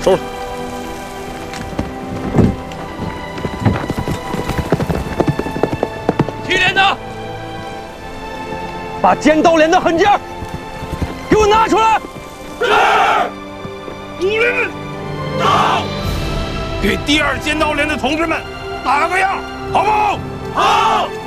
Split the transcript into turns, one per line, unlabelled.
收拾。
提镰的，
把尖刀连的狠劲儿给我拿出来！
是。主令，到。给第2尖刀连的同志们打个样，好不好？好。